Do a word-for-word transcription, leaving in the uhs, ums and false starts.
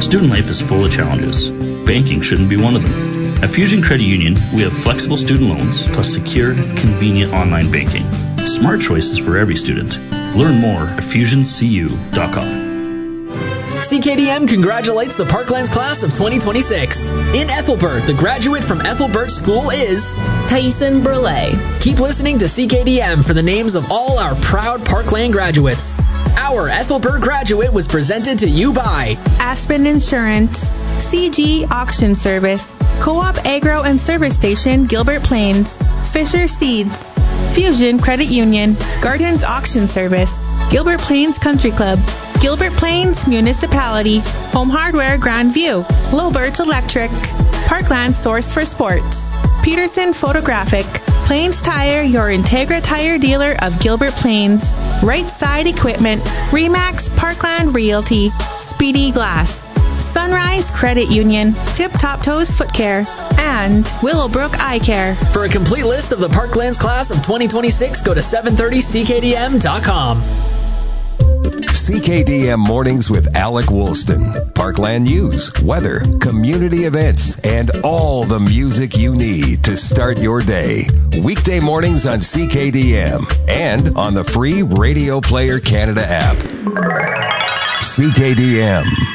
Student life is full of challenges. Banking shouldn't be one of them. At Fusion Credit Union, we have flexible student loans plus secure, convenient online banking. Smart choices for every student. Learn more at fusion c u dot com. C K D M congratulates the Parklands class of twenty twenty-six. In Ethelbert, the graduate from Ethelbert School is Tyson Burley. Keep listening to C K D M for the names of all our proud Parkland graduates. Our Ethelbert graduate was presented to you by Aspen Insurance, C G Auction Service, Co-op Agro and Service Station, Gilbert Plains, Fisher Seeds, Fusion Credit Union, Gardens Auction Service, Gilbert Plains Country Club, Gilbert Plains Municipality, Home Hardware Grandview, Lowbirds Electric, Parkland Source for Sports, Peterson Photographic, Plains Tire, your Integra Tire dealer of Gilbert Plains, Right Side Equipment, Remax Parkland Realty, Speedy Glass, Sunrise Credit Union, Tip Top Toes Foot Care, and Willowbrook Eye Care. For a complete list of the Parklands class of twenty twenty-six, go to seven thirty c k d m dot com. C K D M Mornings with Alec Woolston. Parkland news, weather, community events, and all the music you need to start your day. Weekday mornings on C K D M and on the free Radio Player Canada app. C K D M.